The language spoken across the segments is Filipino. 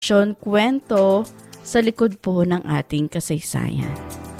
kwento sa likod po ng ating kasaysayan.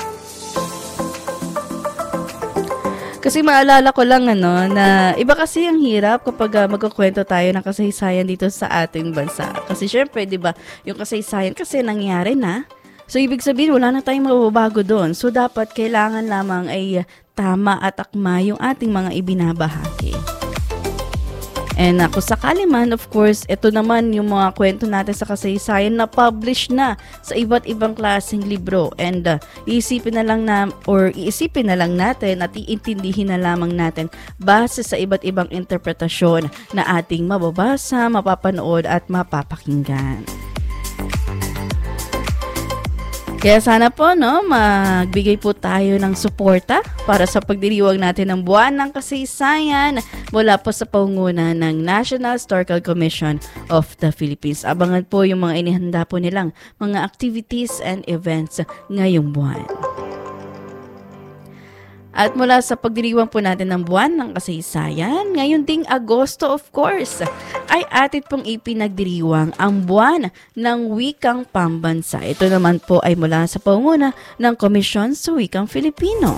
Kasi maalala ko lang na iba kasi ang hirap kapag magkukwento tayo ng kasaysayan dito sa ating bansa. Kasi syempre, 'di ba, yung kasaysayan kasi nangyari na. So ibig sabihin wala na tayong mababago doon. So dapat kailangan lamang ay tama at akma yung ating mga ibinabahagi. And kung sakali man, of course, ito naman yung mga kwento natin sa kasaysayan na publish na sa iba't ibang klaseng libro. And iisipin na lang natin at iintindihin na lamang natin base sa iba't ibang interpretasyon na ating mababasa, mapapanood at mapapakinggan. Kaya sana po magbigay po tayo ng suporta para sa pagdiriwang natin ng buwan ng kasaysayan mula po sa pangunguna ng National Historical Commission of the Philippines. Abangan po yung mga inihanda po nilang mga activities and events ngayong buwan. At mula sa pagdiriwang po natin ng buwan ng kasaysayan, ngayon ding Agosto of course, ay atin pong ipinagdiriwang ang buwan ng wikang pambansa. Ito naman po ay mula sa pangunguna ng Komisyon sa Wikang Filipino,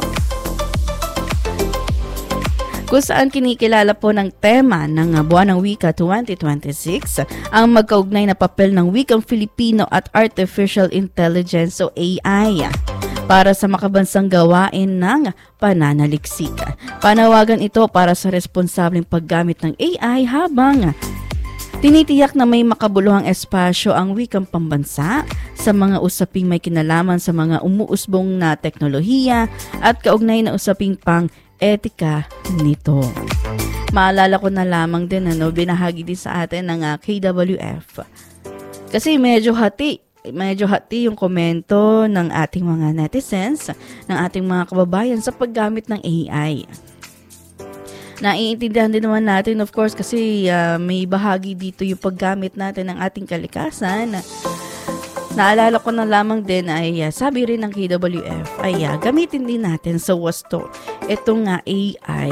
kung saan kinikilala po ng tema ng Buwan ng Wika 2026 ang magkaugnay na papel ng wikang Filipino at Artificial Intelligence o AI para sa makabansang gawain ng pananaliksik. Panawagan ito para sa responsableng paggamit ng AI habang tinitiyak na may makabuluhang espasyo ang wikang pambansa sa mga usaping may kinalaman sa mga umuusbong na teknolohiya at kaugnay na usaping pang-etika nito. Maalala ko na lamang din binahagi din sa atin ng KWF. Kasi medyo hati yung komento ng ating mga netizens, ng ating mga kababayan sa paggamit ng AI. Naiintindihan din naman natin, of course, kasi may bahagi dito yung paggamit natin ng ating kalikasan. Naalala ko na lamang din ay sabi rin ng KWF ay gamitin din natin sa wasto itong AI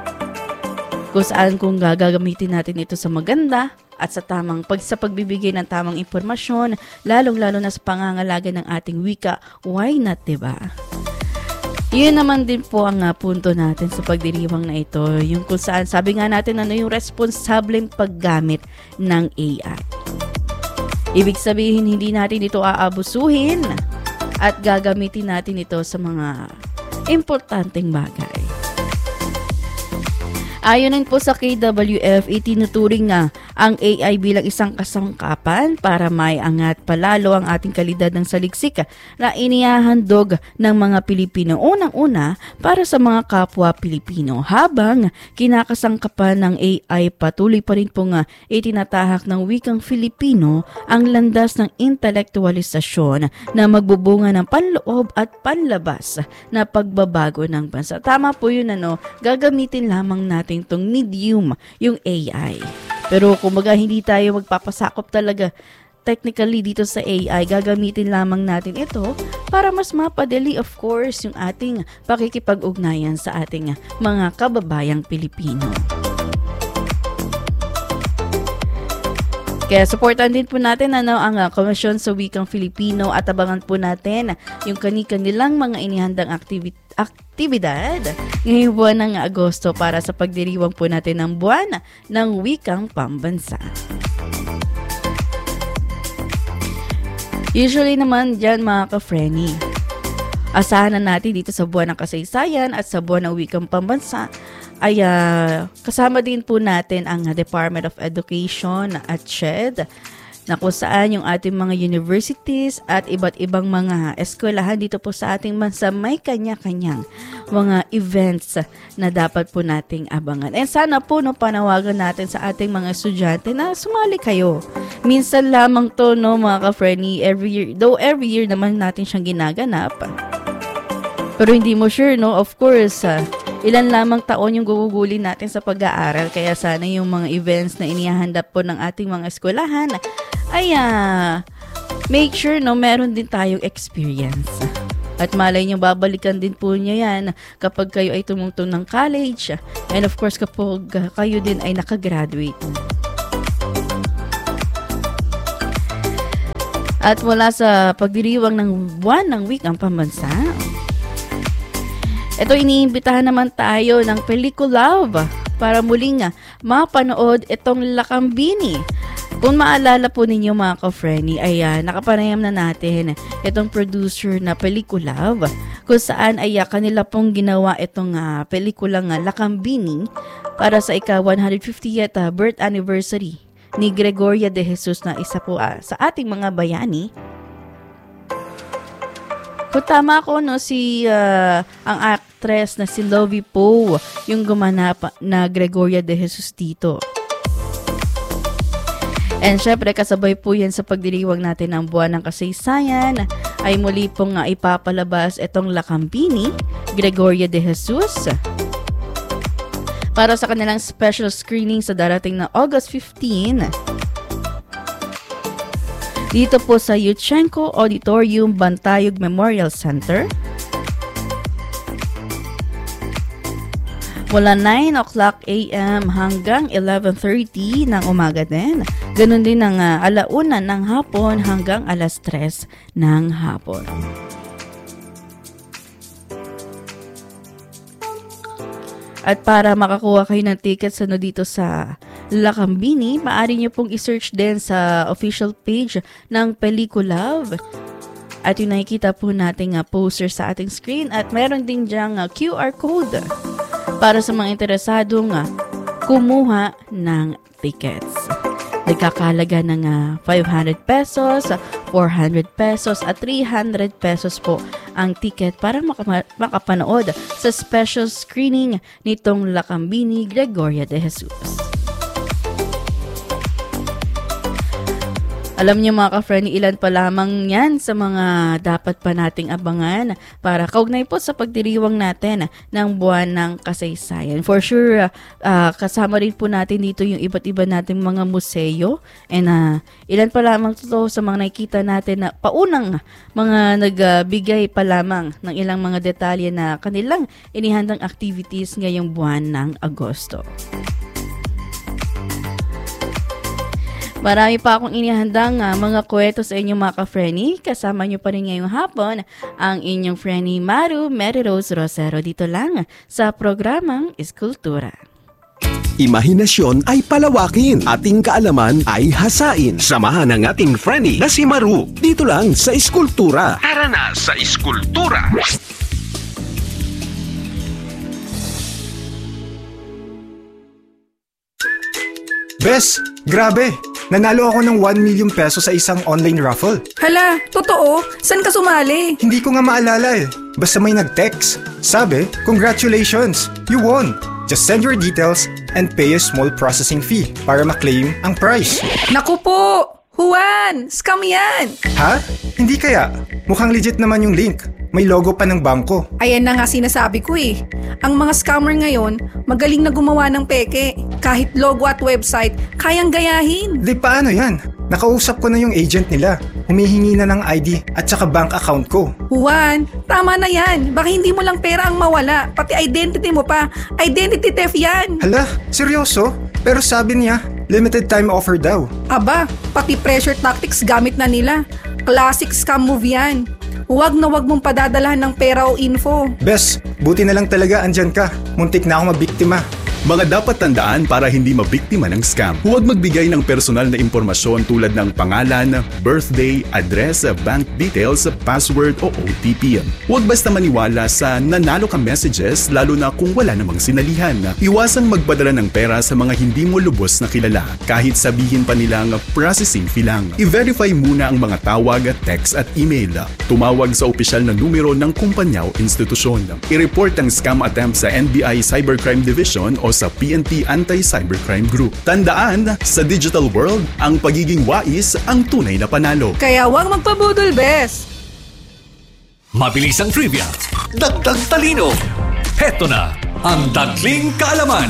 kung gagamitin natin ito sa maganda at sa pagbibigay ng tamang impormasyon, lalong-lalo na sa pangangalaga ng ating wika, why not, diba? Yun naman din po ang punto natin sa pagdiriwang na ito, yung kung saan sabi nga natin yung responsableng paggamit ng AI. Ibig sabihin, hindi natin ito aabusuhin at gagamitin natin ito sa mga importanteng bagay. Ayon din po sa KWF, itinuturing nga ang AI bilang isang kasangkapan para maiangat palalo ang ating kalidad ng saliksik na inihahandog ng mga Pilipino unang-una para sa mga kapwa Pilipino, habang kinakasangkapan ng AI patuloy pa rin po itinatahak ng wikang Filipino ang landas ng intelektualisasyon na magbubunga ng panloob at panlabas na pagbabago ng bansa. Tama po yun, gagamitin lamang natin itong medium, yung AI. Pero kumbaga hindi tayo magpapasakop talaga technically dito sa AI, gagamitin lamang natin ito para mas mapadali, of course, yung ating pakikipag-ugnayan sa ating mga kababayang Pilipino. Kaya supportan din po natin ang Komisyon sa Wikang Filipino at abangan po natin yung kanilang mga inihandang aktibidad ngayong buwan ng Agosto para sa pagdiriwang po natin ng buwan ng wikang pambansa. Usually naman dyan mga ka-Frenny, asahan na natin dito sa buwan ng kasaysayan at sa buwan ng wikang pambansa ay kasama din po natin ang Department of Education at SHED, na kung saan yung ating mga universities at iba't ibang mga eskwelahan dito po sa ating bansa may kanya-kanyang mga events na dapat po nating abangan. And sana po panawagan natin sa ating mga estudyante na sumali kayo. Minsan lamang to mga ka-Frenny, every year naman natin siyang ginaganap. Pero hindi mo sure, of course, ilan lamang taon yung gugugulin natin sa pag-aaral. Kaya sana yung mga events na inihahandap po ng ating mga eskwelahan ay make sure meron din tayong experience. At malay nyo, babalikan din po nyo yan kapag kayo ay tumungtong ng college. And of course, kapag kayo din ay nakagraduate. At mula sa pagdiriwang ng buwan ng wikang pambansa, ito iniimbitahan naman tayo ng Pelikulove para muling mapanood itong Lakambini. Kung maalala po ninyo mga ka-Frenny, ay nakapanayam na natin itong producer na Pelikulove kung saan ay kanila pong ginawa itong pelikulang Lakambini para sa ika-150th birth anniversary ni Gregoria de Jesus na isa po sa ating mga bayani. Kung tama ko, no, ang actress na si Lovie Poe yung gumanap na Gregoria de Jesus dito. And syempre, kasabay po yan sa pagdiriwang natin ng buwan ng kasaysayan, ay muli pong ipapalabas itong Lakambini, Gregoria de Jesus, para sa kanilang special screening sa darating na August 15. Dito po sa Yushchenko Auditorium, Bantayog Memorial Center. Mula 9 o'clock a.m. hanggang 11:30 ng umaga din. Ganun din ng 1:00 ng hapon hanggang 3:00 ng hapon. At para makakuha kayo ng tickets dito sa Lakambini, maaari nyo pong i-search din sa official page ng Pelikulove. At yung nakikita po nating poster sa ating screen. At meron din dyang QR code para sa mga interesadong kumuha ng tickets. Nagkakalaga ng 500 pesos, 400 pesos at 300 pesos po ang ticket para makapanood sa special screening nitong Lakambini, Gregoria de Jesus. Alam niyo mga ka-Frenny, ilan pa lamang yan sa mga dapat pa nating abangan para kaugnay po sa pagdiriwang natin ng buwan ng kasaysayan. For sure, kasama rin po natin dito yung iba't iba nating mga museo. And ilan pa lamang to sa mga nakikita natin na paunang mga nagbigay pa lamang ng ilang mga detalye na kanilang inihandang activities ngayong buwan ng Agosto. Marami pa akong inihandang mga kwento sa inyong mga ka-Frenny. Kasama nyo pa rin ngayong hapon ang inyong Frenny Maru Mary Rose Rosero dito lang sa programang Iskultura. Imahinasyon ay palawakin, ating kaalaman ay hasain. Samahan ang ating Frenny na si Maru dito lang sa Iskultura. Tara na sa Iskultura! Bes, grabe! Nanalo ako ng 1 million peso sa isang online raffle. Hala, totoo? Saan ka sumali? Hindi ko nga maalala eh. Basta may nag-text. Sabi, congratulations! You won! Just send your details and pay a small processing fee para ma-claim ang prize. Naku po! Juan! Scam yan! Ha? Hindi kaya? Mukhang legit naman yung link. May logo pa ng bangko. Ayan na nga sinasabi ko eh. Ang mga scammer ngayon, magaling na gumawa ng peke. Kahit logo at website, kayang gayahin. Di paano yan? Nakausap ko na yung agent nila. Humihingi na ng ID at saka bank account ko. Juan, tama na yan. Baka hindi mo lang pera ang mawala. Pati identity mo pa. Identity theft yan. Hala, seryoso? Pero sabi niya, limited time offer daw. Aba, pati pressure tactics gamit na nila. Classic scam move yan. Huwag na huwag mong padadalahan ng pera o info. Bes, buti na lang talaga andyan ka. Muntik na ako mabiktima. Mga dapat tandaan para hindi mabiktima ng scam. Huwag magbigay ng personal na impormasyon tulad ng pangalan, birthday, address, bank details, password o OTP. Huwag basta maniwala sa nanalo ka messages lalo na kung wala namang sinalihan. Iwasang magpadala ng pera sa mga hindi mo lubos na kilala kahit sabihin pa nilang processing fee lang. I-verify muna ang mga tawag, text at email. Tumawag sa opisyal na numero ng kumpanya o institusyon. I-report ang scam attempt sa NBI Cybercrime Division o sa PNP Anti-Cybercrime Group. Tandaan, sa digital world, ang pagiging wais ang tunay na panalo. Kaya huwag magpabudol, Bes! Mabilis ang trivia, dagdag talino. Heto na ang Dagling Kaalaman.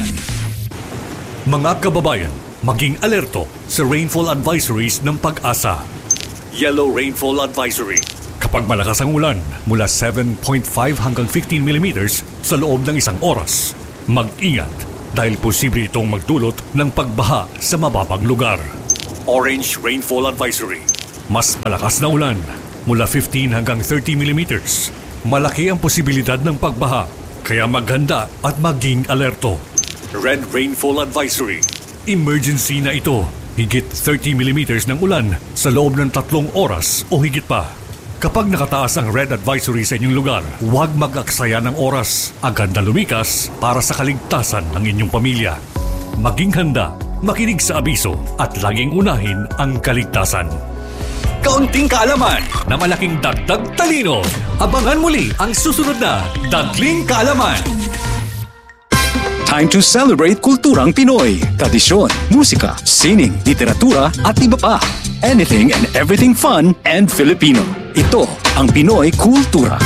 Mga kababayan, maging alerto sa rainfall advisories ng Pag-asa. Yellow Rainfall Advisory. Kapag malakas ang ulan, mula 7.5 hanggang 15 millimeters sa loob ng isang oras. Mag-ingat dahil posible itong magdulot ng pagbaha sa mababang lugar. Orange Rainfall Advisory. Mas malakas na ulan, mula 15 hanggang 30 millimeters. Malaki ang posibilidad ng pagbaha, kaya maghanda at maging alerto. Red Rainfall Advisory. Emergency na ito. Higit 30 millimeters ng ulan sa loob ng 3 oras o higit pa. Kapag nakataas ang Red Advisory sa inyong lugar, huwag mag-aksaya ng oras. Agad na lumikas para sa kaligtasan ng inyong pamilya. Maging handa, makinig sa abiso at laging unahin ang kaligtasan. Kaunting kaalaman na malaking dagdag talino. Abangan muli ang susunod na Dagling Kaalaman. Time to celebrate kulturang Pinoy. Tradisyon, musika, sining, literatura at iba pa. Anything and everything fun and Filipino. Ito ang Pinoy Kultura.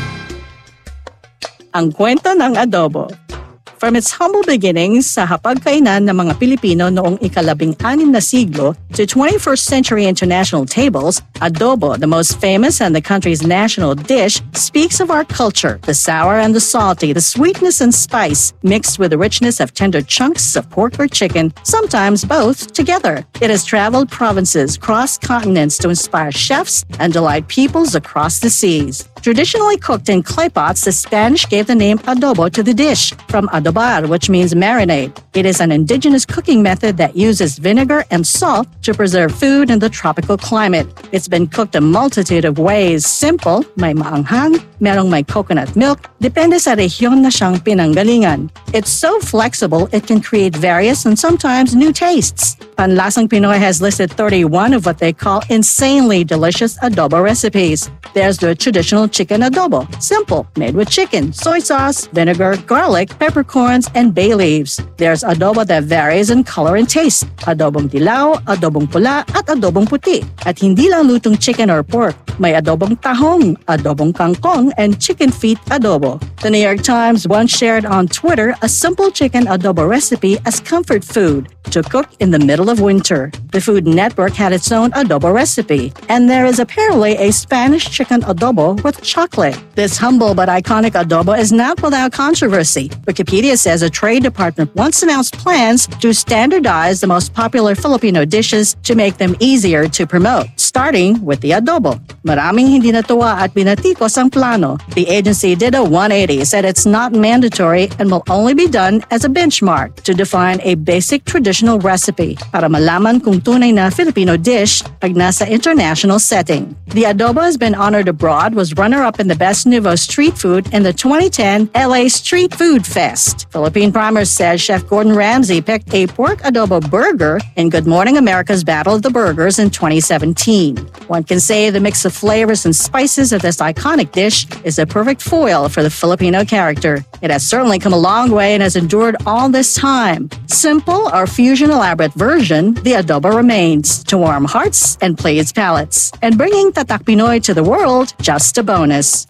Ang kwento ng adobo. From its humble beginnings sa hapagkainan ng mga Pilipino noong ika-16 na siglo to 21st century international tables, adobo, the most famous and the country's national dish, speaks of our culture, the sour and the salty, the sweetness and spice, mixed with the richness of tender chunks of pork or chicken, sometimes both together. It has traveled provinces, crossed continents to inspire chefs and delight peoples across the seas. Traditionally cooked in clay pots, the Spanish gave the name adobo to the dish, from adobar, which means marinade. It is an indigenous cooking method that uses vinegar and salt to preserve food in the tropical climate. It's been cooked a multitude of ways. Simple, may maanghang, merong may coconut milk, depende sa rehiyon na siyang pinanggalingan. It's so flexible, it can create various and sometimes new tastes. Panlasang Pinoy has listed 31 of what they call insanely delicious adobo recipes. There's the traditional chicken adobo, simple, made with chicken, soy sauce, vinegar, garlic, peppercorns, and bay leaves. There's adobo that varies in color and taste, adobong dilaw, adobong pula, at adobong puti. At hindi lang lutong chicken or pork, may adobong tahong, adobong kangkong, and chicken feet adobo. The New York Times once shared on Twitter a simple chicken adobo recipe as comfort food to cook in the middle of winter. The Food Network had its own adobo recipe, and there is apparently a Spanish chicken adobo with chocolate. This humble but iconic adobo is not without controversy. Wikipedia says a trade department once announced plans to standardize the most popular Filipino dishes to make them easier to promote, starting with the adobo. Maraming hindi natuwa at binatikos ang plano. The agency did a 180, said it's not mandatory and will only be done as a benchmark to define a basic traditional recipe para malaman kung tunay na Filipino dish pag nasa international setting. The adobo has been honored abroad, was runner-up in the Best Nouveau Street Food in the 2010 LA Street Food Fest. Philippine Primer says Chef Gordon Ramsay picked a pork adobo burger in Good Morning America's Battle of the Burgers in 2017. One can say the mix of flavors and spices of this iconic dish is a perfect foil for the Filipino character. It has certainly come a long way and has endured all this time. Simple or fusion elaborate version, the adobo remains to warm hearts and please palates. And bringing Tatak Pinoy to the world, just a bonus.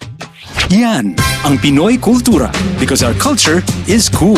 Yan ang Pinoy Kultura, because our culture is cool.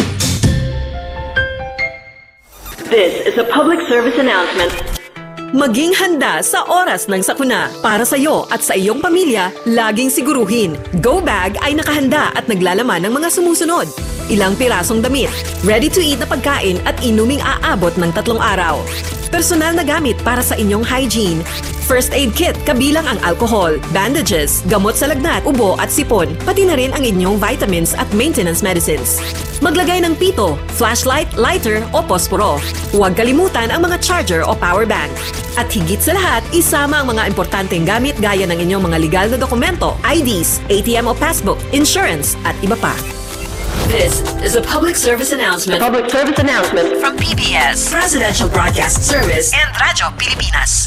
This is a public service announcement. Maging handa sa oras ng sakuna. Para sa iyo at sa iyong pamilya, laging siguruhin. Go Bag ay nakahanda at naglalaman ng mga sumusunod. Ilang pirasong damit, ready-to-eat na pagkain at inuming aabot ng 3 araw. Personal na gamit para sa inyong hygiene. First aid kit kabilang ang alcohol, bandages, gamot sa lagnat, ubo at sipon, pati na rin ang inyong vitamins at maintenance medicines. Maglagay ng pito, flashlight, lighter o posporo. Huwag kalimutan ang mga charger o power bank. At higit sa lahat, isama ang mga importanteng gamit gaya ng inyong mga legal na dokumento, IDs, ATM o passbook, insurance at iba pa. This is a public service announcement. Public service announcement From PBS, Presidential Broadcast Service and Radyo Pilipinas.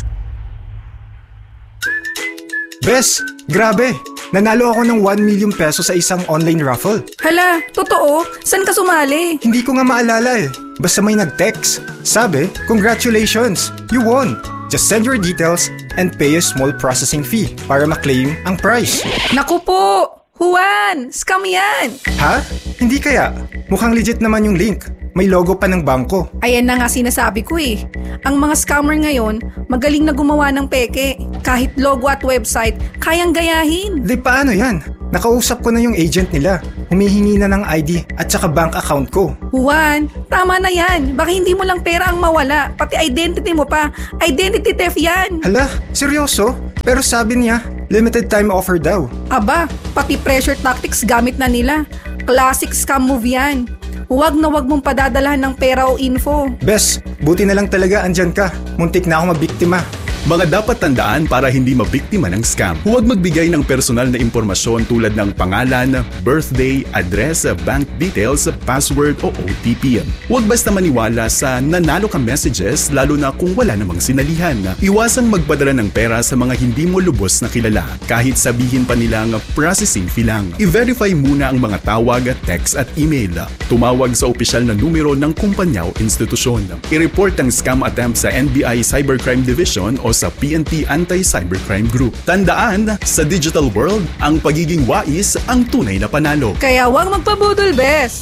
Bes, grabe! Nanalo ako ng 1 million peso sa isang online raffle. Hala, totoo? San ka sumali? Hindi ko nga maalala eh. Basta may nag-text. Sabi, congratulations! You won! Just send your details and pay a small processing fee para ma-claim ang prize. Naku po! Juan! Scam yan! Ha? Hindi kaya? Mukhang legit naman yung link. May logo pa ng bangko. Ayan na nga sinasabi ko eh. Ang mga scammer ngayon, magaling na gumawa ng peke. Kahit logo at website, kayang gayahin. Di paano yan? Nakausap ko na yung agent nila. humihingi na ng ID at saka bank account ko. Juan, tama na yan. Baka hindi mo lang pera ang mawala, pati identity mo pa. Identity theft yan. Hala, seryoso? Pero sabi niya, limited time offer daw. Aba, pati pressure tactics gamit na nila. Classic scam move yan. Huwag na huwag mong padadalahan ng pera o info. Bes, buti na lang talaga andyan ka. Muntik na ako mabiktima. Mga dapat tandaan para hindi mabiktima ng scam. Huwag magbigay ng personal na impormasyon tulad ng pangalan, birthday, address, bank details, password o OTP. Huwag basta maniwala sa nanalo ka messages lalo na kung wala namang sinalihan. Iwasang magpadala ng pera sa mga hindi mo lubos na kilala kahit sabihin pa nilang processing fee lang. I-verify muna ang mga tawag, text at email. Tumawag sa opisyal na numero ng kumpanya o institusyon. I-report ang scam attempt sa NBI Cybercrime Division o sa PNP Anti-Cybercrime Group. Tandaan, sa digital world, ang pagiging wais ang tunay na panalo. Kaya huwag magpabudol, Bes.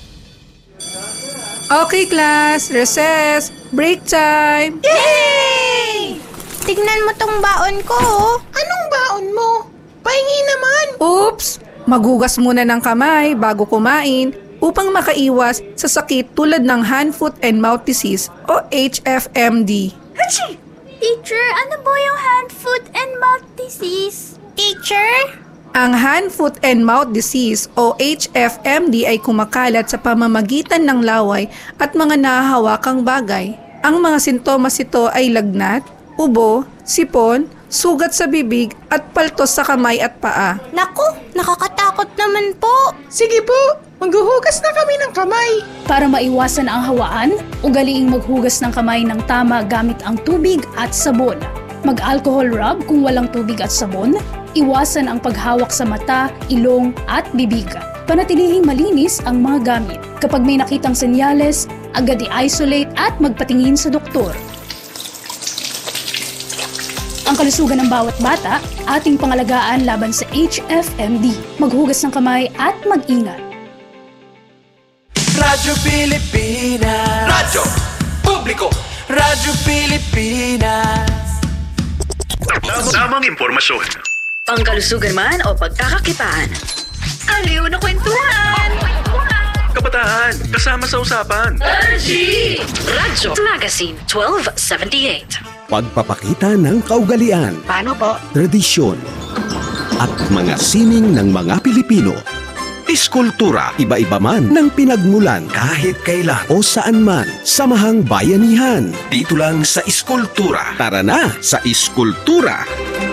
Okay, class. Recess. Break time. Yay! Tignan mo tong baon ko. Anong baon mo? Pahingi naman. Oops! Maghugas muna ng kamay bago kumain upang makaiwas sa sakit tulad ng hand, foot, and mouth disease o HFMD. Hachi! Teacher, ano po yung hand, foot, and mouth disease? Teacher? Ang hand, foot, and mouth disease o HFMD ay kumakalat sa pamamagitan ng laway at mga nahahawakang bagay. Ang mga sintomas ito ay lagnat, ubo, sipon, sugat sa bibig at paltos sa kamay at paa. Naku, nakakatakot naman po. Sige po, maghuhugas na kami ng kamay. Para maiwasan ang hawaan, ugaliing maghugas ng kamay ng tama gamit ang tubig at sabon. Mag-alcohol rub kung walang tubig at sabon. Iwasan ang paghawak sa mata, ilong at bibig. Panatilihing malinis ang mga gamit. Kapag may nakitang senyales, agad i-isolate at magpatingin sa doktor. Ang kalusugan ng bawat bata, ating pangalagaan laban sa HFMD. Maghugas ng kamay at mag-ingat. Radyo Pilipinas. Radyo Publiko. Radyo Pilipinas. Tamang impormasyon. Pangkalusugan man o pagkakakitaan. Aliw na kwentuhan. Kabataan, kasama sa usapan. Radyo Magazine 1278. Pagpapakita ng kaugalian, Paano po? tradisyon, at mga sining ng mga Pilipino. Iskultura, iba-iba man ng pinagmulan kahit kailan o saan man, samahang bayanihan. Dito lang sa Iskultura. Tara na sa Iskultura!